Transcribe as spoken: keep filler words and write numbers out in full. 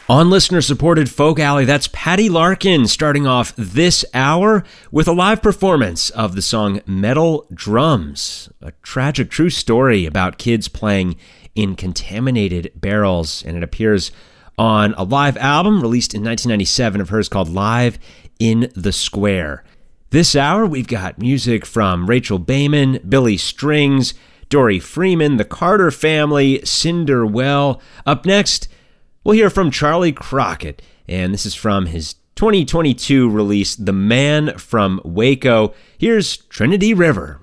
On listener-supported Folk Alley, that's Patty Larkin starting off this hour with a live performance of the song Metal Drums, a tragic true story about kids playing in contaminated barrels, and it appears on a live album released in nineteen ninety-seven of hers called Live in the Square. This hour, we've got music from Rachel Bayman, Billy Strings, Dory Freeman, the Carter Family, Cinder Well. Up next, we'll hear from Charlie Crockett, and this is from his twenty twenty-two release, The Man from Waco. Here's Trinity River.